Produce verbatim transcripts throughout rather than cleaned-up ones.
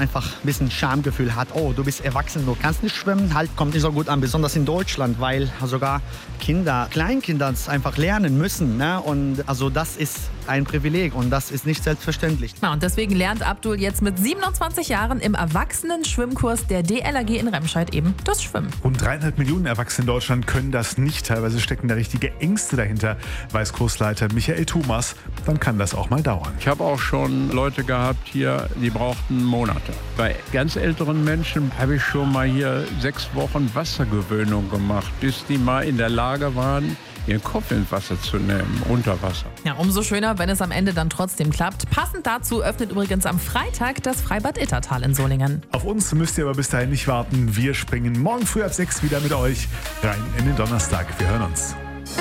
einfach ein bisschen Schamgefühl hat. Oh, du bist erwachsen, du kannst nicht schwimmen. Halt, kommt nicht so gut an, besonders in Deutschland, weil sogar Kinder, Kleinkinder es einfach lernen müssen. Ne? Und also das ist ein Privileg und das ist nicht selbstverständlich. Ja, und deswegen lernt Abdul jetzt mit siebenundzwanzig Jahren im Erwachsenen-Schwimmkurs der D L R G in Remscheid eben das Schwimmen. Rund dreieinhalb Millionen Erwachsene in Deutschland können das nicht. Teilweise stecken da richtige Ängste dahinter, weiß Kursleiter Michael Thomas. Dann kann das auch mal dauern. Ich habe auch schon Leute gehabt hier, die brauchten Monate. Bei ganz älteren Menschen habe ich schon mal hier sechs Wochen Wassergewöhnung gemacht, bis die mal in der Lage waren, ihren Kopf ins Wasser zu nehmen, unter Wasser. Ja, umso schöner, wenn es am Ende dann trotzdem klappt. Passend dazu öffnet übrigens am Freitag das Freibad Ittertal in Solingen. Auf uns müsst ihr aber bis dahin nicht warten. Wir springen morgen früh ab sechs wieder mit euch rein in den Donnerstag. Wir hören uns.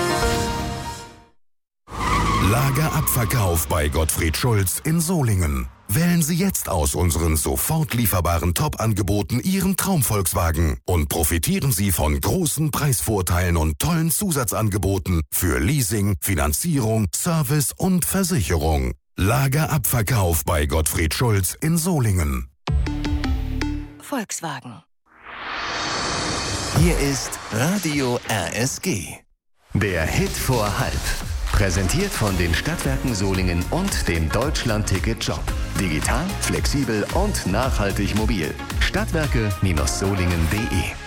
Lagerabverkauf bei Gottfried Schulz in Solingen. Wählen Sie jetzt aus unseren sofort lieferbaren Top-Angeboten Ihren Traum-Volkswagen und profitieren Sie von großen Preisvorteilen und tollen Zusatzangeboten für Leasing, Finanzierung, Service und Versicherung. Lagerabverkauf bei Gottfried Schulz in Solingen. Volkswagen. Hier ist Radio R S G. Der Hit vor halb. Präsentiert von den Stadtwerken Solingen und dem Deutschland-Ticket-Job. Digital, flexibel und nachhaltig mobil. Stadtwerke Solingen punkt de